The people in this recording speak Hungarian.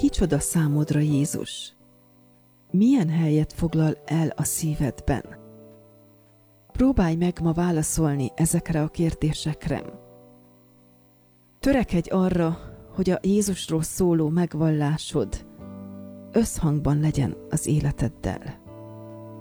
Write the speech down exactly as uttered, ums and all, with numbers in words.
Kicsoda számodra Jézus? Milyen helyet foglal el a szívedben? Próbálj meg ma válaszolni ezekre a kérdésekre. Törekedj arra, hogy a Jézusról szóló megvallásod összhangban legyen az életeddel.